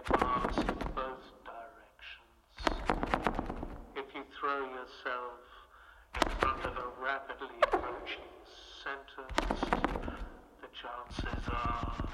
get bars in both directions. If you throw yourself in front of a rapidly approaching sentence, the chances are